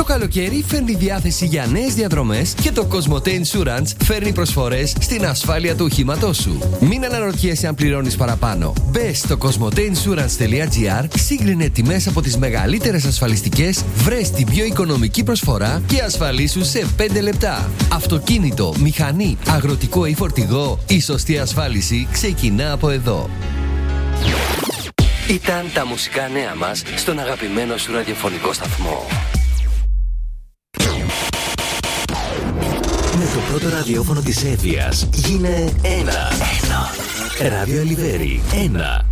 Το καλοκαίρι φέρνει διάθεση για νέες διαδρομές και το Cosmote Insurance φέρνει προσφορές στην ασφάλεια του οχήματός σου. Μην αναρωτιέσαι αν πληρώνεις παραπάνω. Μπες στο cosmoteinsurance.gr, σύγκρινε τιμές από τις μεγαλύτερες ασφαλιστικές, βρες την πιο οικονομική προσφορά και ασφαλίσου σε 5 λεπτά. Αυτοκίνητο, μηχανή, αγροτικό ή φορτηγό, η σωστή ασφάλιση ξεκινά από εδώ. Ήταν τα μουσικά νέα μας στον αγαπημένο σου ραδιοφωνικό σταθμό. Με το πρώτο ραδιόφωνο της Εύβοιας γίνε ένα. Ράδιο Ελιβέρι 1.